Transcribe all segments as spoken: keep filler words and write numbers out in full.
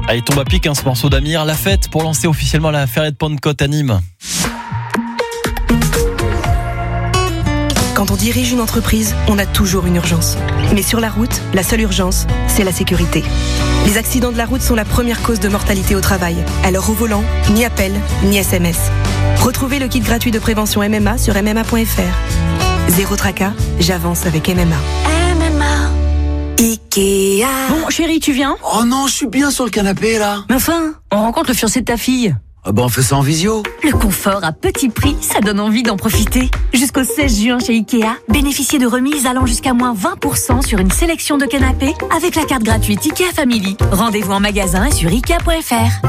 Ah, il tombe à pic hein, ce morceau d'Amir. La fête pour lancer officiellement la Ferrée de Pentecôte à Nîmes. Quand on dirige une entreprise, on a toujours une urgence. Mais sur la route, la seule urgence, c'est la sécurité. Les accidents de la route sont la première cause de mortalité au travail. Alors au volant, ni appel, ni S M S. Retrouvez le kit gratuit de prévention M M A sur m m a point f r. Zéro tracas, j'avance avec M M A. M M A. Ikea. Bon, chérie, tu viens ? Oh non, je suis bien sur le canapé, là. Mais enfin, on rencontre le fiancé de ta fille. Ah bah on fait ça en visio. Le confort à petit prix, ça donne envie d'en profiter. Jusqu'au seize juin chez Ikea, bénéficiez de remises allant jusqu'à moins vingt pour cent sur une sélection de canapés avec la carte gratuite Ikea Family. Rendez-vous en magasin et sur ikea point f r.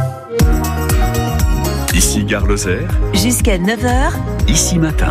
Ici Gare Lozère. Jusqu'à neuf heures. Ici Matin.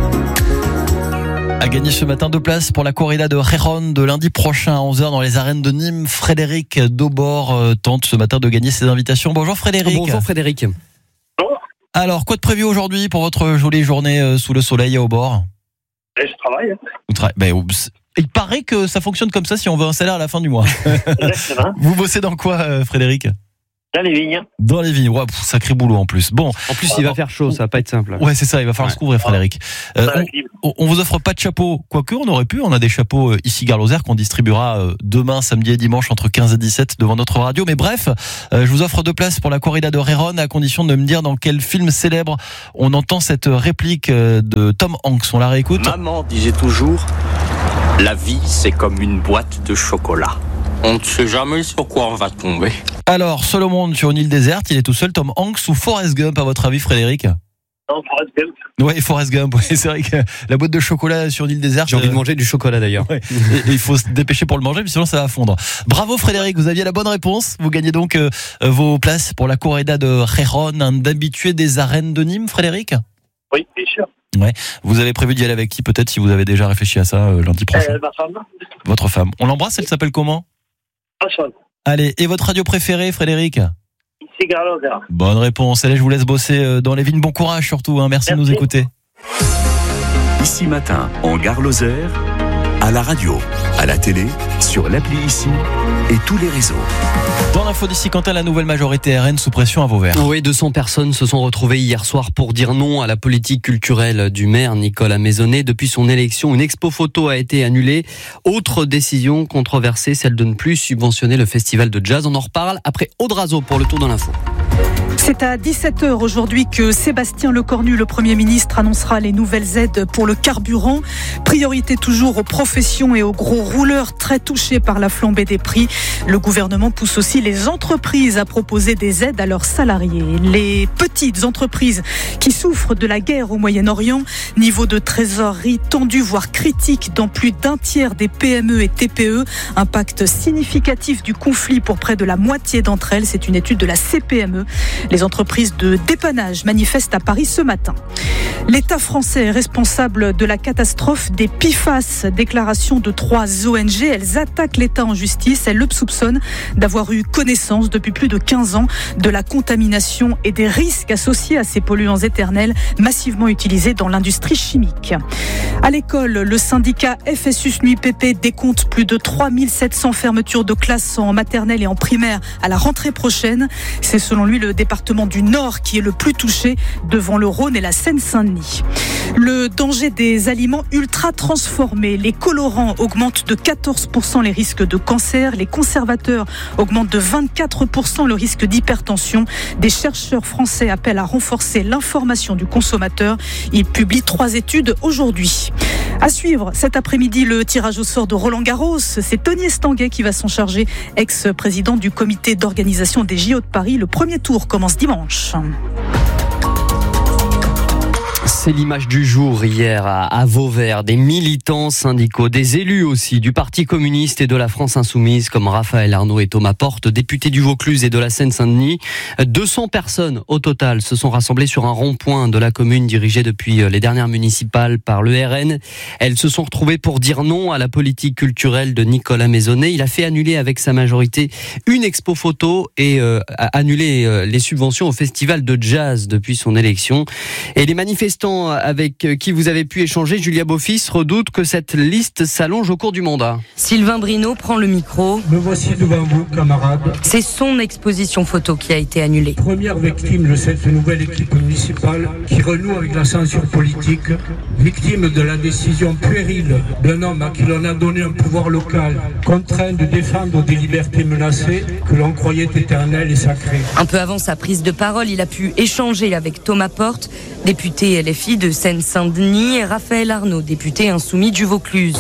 A gagné ce matin deux places pour la corrida de Gijón de lundi prochain à onze heures dans les arènes de Nîmes. Frédéric Daubord euh, tente ce matin de gagner ses invitations. Bonjour Frédéric. Bonjour Frédéric. Alors, quoi de prévu aujourd'hui pour votre jolie journée euh, sous le soleil au bord ? Et je travaille. Vous tra- ben, oups. Il paraît que ça fonctionne comme ça si on veut un salaire à la fin du mois. Exactement. Vous bossez dans quoi euh, Frédéric ? Dans les vignes. Dans les vignes. Ouais, pff, sacré boulot en plus. Bon. En plus, il va faire chaud, ça va pas être simple. Ouais, c'est ça, il va falloir Ouais. se couvrir Frédéric. Euh, on, on vous offre pas de chapeau, quoique on aurait pu, on a des chapeaux euh, ici Gare Lozère qu'on distribuera euh, demain, samedi et dimanche entre quinze et dix-sept devant notre radio. Mais bref, euh, je vous offre deux places pour la corrida de Gijón à condition de me dire dans quel film célèbre on entend cette réplique euh, de Tom Hanks. On la réécoute. Maman disait toujours, la vie c'est comme une boîte de chocolat. On ne sait jamais sur quoi on va tomber. Alors, seul au monde sur une île déserte, il est tout seul, Tom Hanks ou Forrest Gump à votre avis Frédéric ? Non, Forrest Gump. Ouais, Forrest Gump, ouais, c'est vrai que la boîte de chocolat sur une île déserte. J'ai envie de euh, manger du chocolat d'ailleurs. Ouais. Et, et il faut se dépêcher pour le manger, mais sinon ça va fondre. Bravo Frédéric, vous aviez la bonne réponse. Vous gagnez donc euh, vos places pour la corrida de Gijón, un habitué des arènes de Nîmes, Frédéric ? Oui, bien sûr. Ouais. Vous avez prévu d'y aller avec qui peut-être si vous avez déjà réfléchi à ça euh, lundi prochain ? Euh, ma femme. Votre femme. On l'embrasse, elle s'appelle comment ? François. Allez, et votre radio préférée Frédéric ? Ici Gare Lozère. Bonne réponse. Allez, je vous laisse bosser euh, dans les vignes. Bon courage surtout, hein. Merci, Merci de nous écouter. Ici Matin en Gare Lozère. À la radio, à la télé, sur l'appli Ici et tous les réseaux. Dans l'info d'ici, Quentin, la nouvelle majorité R N sous pression à Vauvert. Oui, deux cents personnes se sont retrouvées hier soir pour dire non à la politique culturelle du maire Nicolas Maisonnet. Depuis son élection, une expo photo a été annulée. Autre décision controversée, celle de ne plus subventionner le festival de jazz. On en reparle après Audrazo pour le tour de l'info. C'est à dix-sept heures aujourd'hui que Sébastien Lecornu, le Premier ministre, annoncera les nouvelles aides pour le carburant. Priorité toujours aux professions et aux gros rouleurs très touchés par la flambée des prix. Le gouvernement pousse aussi les entreprises à proposer des aides à leurs salariés. Les petites entreprises qui souffrent de la guerre au Moyen-Orient, niveau de trésorerie tendu voire critique dans plus d'un tiers des P M E et T P E. Impact significatif du conflit pour près de la moitié d'entre elles. C'est une étude de la C P M E. Les entreprises de dépannage manifestent à Paris ce matin. L'État français est responsable de la catastrophe des P F A S. Déclaration de trois O N G. Elles attaquent l'État en justice. Elles le soupçonnent d'avoir eu connaissance depuis plus de quinze ans de la contamination et des risques associés à ces polluants éternels massivement utilisés dans l'industrie chimique. À l'école, le syndicat F S U S N U I P P décompte plus de trois mille sept cents fermetures de classes en maternelle et en primaire à la rentrée prochaine. C'est selon lui le département du Nord qui est le plus touché devant le Rhône et la Seine-Saint-Denis. Le danger des aliments ultra transformés. Les colorants augmentent de quatorze pour cent les risques de cancer. Les conservateurs augmentent de vingt-quatre pour cent le risque d'hypertension. Des chercheurs français appellent à renforcer l'information du consommateur. Ils publient trois études aujourd'hui. À suivre cet après-midi le tirage au sort de Roland Garros. C'est Tony Estanguet qui va s'en charger, ex-président du comité d'organisation des J O de Paris. Le premier tour commence dimanche. C'est l'image du jour hier à, à Vauvert. Des militants syndicaux, des élus aussi du Parti communiste et de la France insoumise comme Raphaël Arnaud et Thomas Porte, députés du Vaucluse et de la Seine-Saint-Denis. deux cents personnes au total se sont rassemblées sur un rond-point de la commune dirigé depuis les dernières municipales par le R N. Elles se sont retrouvées pour dire non à la politique culturelle de Nicolas Maisonnet. Il a fait annuler avec sa majorité une expo photo et euh, a annulé euh, les subventions au festival de jazz depuis son élection. Et les manifestants militants avec qui vous avez pu échanger, Julia Beaufils, redoute que cette liste s'allonge au cours du mandat. Sylvain Brineau prend le micro. Me voici devant vous, camarades. C'est son exposition photo qui a été annulée. Première victime de cette nouvelle équipe municipale qui renoue avec la censure politique, victime de la décision puérile d'un homme à qui l'on a donné un pouvoir local, contraint de défendre des libertés menacées que l'on croyait éternelles et sacrées. Un peu avant sa prise de parole, il a pu échanger avec Thomas Porte, député L F I de Seine-Saint-Denis, et Raphaël Arnaud, député insoumis du Vaucluse.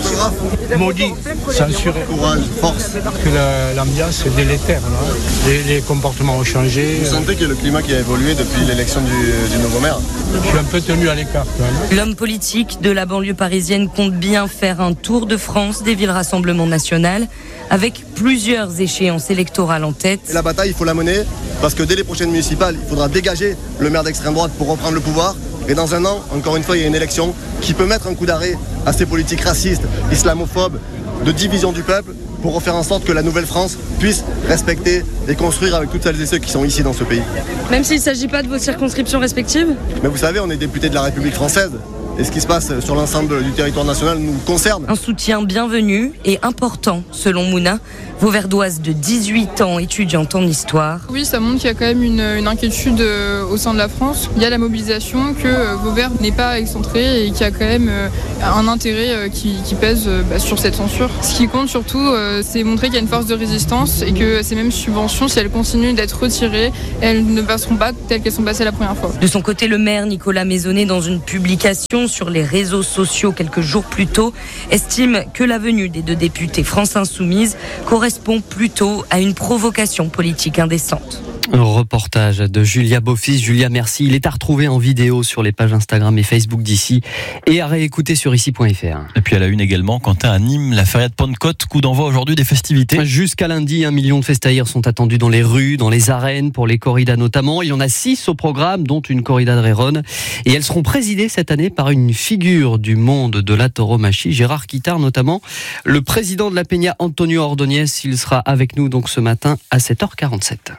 Maudit, censuré, courage, force, que la, l'ambiance est délétère. Là. Les, les comportements ont changé. Vous sentez qu'il y a le climat qui a évolué depuis l'élection du, du nouveau maire? Je suis un peu tenu à l'écart quand même. L'homme politique de la banlieue parisienne compte bien faire un tour de France des villes Rassemblement National, avec plusieurs échéances électorales en tête. Et la bataille, il faut la mener, parce que dès les prochaines municipales, il faudra dégager le maire d'extrême droite pour reprendre le pouvoir. Et dans un an, encore une fois, il y a une élection qui peut mettre un coup d'arrêt à ces politiques racistes, islamophobes, de division du peuple, pour refaire en sorte que la nouvelle France puisse respecter et construire avec toutes celles et ceux qui sont ici dans ce pays. Même s'il ne s'agit pas de vos circonscriptions respectives ? Mais vous savez, on est député de la République française. Et ce qui se passe sur l'ensemble du territoire national nous concerne. Un soutien bienvenu et important, selon Mouna, Vauverdoise de dix-huit ans, étudiante en histoire. Oui, ça montre qu'il y a quand même une, une inquiétude euh, au sein de la France. Il y a la mobilisation, que euh, Vauvert n'est pas excentré et qu'il y a quand même euh, un intérêt euh, qui, qui pèse euh, bah, sur cette censure. Ce qui compte surtout, euh, c'est montrer qu'il y a une force de résistance et que ces mêmes subventions, si elles continuent d'être retirées, elles ne passeront pas telles qu'elles sont passées la première fois. De son côté, le maire Nicolas Maisonnet, dans une publication sur les réseaux sociaux quelques jours plus tôt, estime que la venue des deux députés France Insoumise correspond plutôt à une provocation politique indécente. Un reportage de Julia Beaufils. Julia, merci. Il est à retrouver en vidéo sur les pages Instagram et Facebook d'ici et à réécouter sur ici point f r. Et puis à la une également, Quentin anime la feria de Pentecôte, coup d'envoi aujourd'hui des festivités. Jusqu'à lundi, un million de festailleurs sont attendus dans les rues, dans les arènes, pour les corridas notamment. Il y en a six au programme, dont une corrida de Rérone. Et elles seront présidées cette année par une figure du monde de la tauromachie, Gérard Quittard notamment. Le président de la Peña, Antonio Ordóñez, il sera avec nous donc ce matin à sept heures quarante-sept.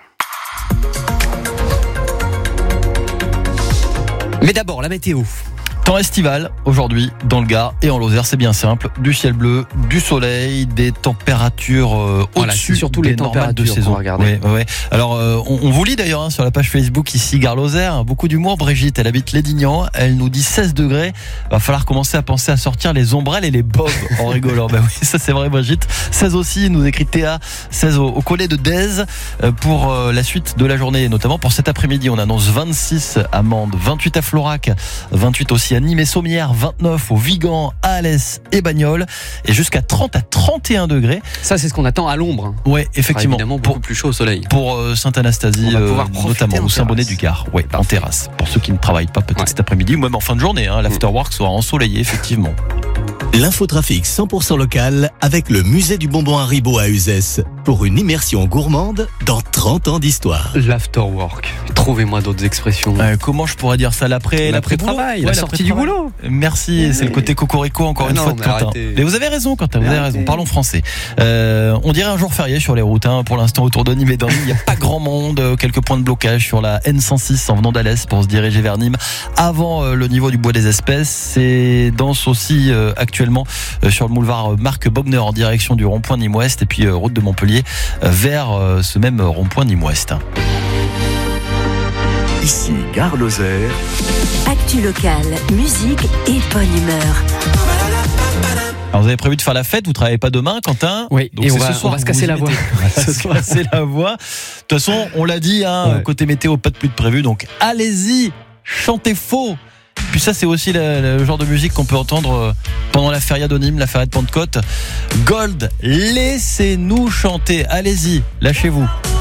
Mais d'abord, la météo. Temps estival aujourd'hui dans le Gard et en Lozère, c'est bien simple, du ciel bleu, du soleil, des températures euh, voilà, au-dessus surtout des les températures de saison. Ouais, ouais. Alors euh, on, on vous lit d'ailleurs hein, sur la page Facebook ici Gare Lozère, beaucoup d'humour. Brigitte, elle habite Lédignan, elle nous dit seize degrés. Va falloir commencer à penser à sortir les ombrelles et les bobs en rigolant. Ben oui, ça c'est vrai Brigitte. seize aussi, nous écrit Théa, seize au, au collet de Dèze euh, pour euh, la suite de la journée, notamment pour cet après-midi. On annonce vingt-six à Mende, vingt-huit à Florac, vingt-huit aussi à Nîmes et Sommières, vingt-neuf au Vigan, à Alès et Bagnoles, et jusqu'à trente à trente et un degrés. Ça, c'est ce qu'on attend à l'ombre. Ouais, effectivement. Évidemment, beaucoup pour, plus chaud au soleil. Pour euh, Sainte-Anastasie, euh, notamment, ou Saint-Bonnet du Gard. Ouais, en terrasse. Pour ceux qui ne travaillent pas peut-être ouais. cet après-midi, ou même en fin de journée, hein, l'afterwork sera ensoleillé, effectivement. L'infotrafic cent pour cent local avec le musée du bonbon Haribo à Uzès pour une immersion gourmande dans trente ans d'histoire. L'afterwork. Trouvez-moi d'autres expressions. Euh, comment je pourrais dire ça l'après l'après-travail, la sortie du boulot. Merci, mais... c'est le côté cocorico encore ah une non, fois de Quentin. Arrêtez. Mais vous avez raison Quentin, vous avez raison. Parlons français. Euh, on dirait un jour férié sur les routes. Hein. Pour l'instant autour de Nîmes et d'Annecy, il n'y a pas grand monde. Quelques points de blocage sur la N cent six en venant d'Alès pour se diriger vers Nîmes avant euh, le niveau du bois des Espèces. C'est dense aussi euh, actuellement euh, sur le boulevard Marc Bogner en direction du rond-point Nîmes-Ouest et puis euh, route de Montpellier euh, vers euh, ce même rond-point Nîmes-Ouest. Ici, Gare Lozère. Actu locale, musique et bonne humeur. Alors vous avez prévu de faire la fête, vous travaillez pas demain, Quentin? Oui, donc et c'est on va, ce soir on va se casser la voix. On va se casser la voix. De toute façon, on l'a dit, hein, ouais. Côté météo, pas de plus de prévu, donc allez-y, chantez faux. Puis ça, c'est aussi le, le genre de musique qu'on peut entendre pendant la feria de Nîmes, la feria de Pentecôte. Gold, laissez-nous chanter. Allez-y, lâchez-vous.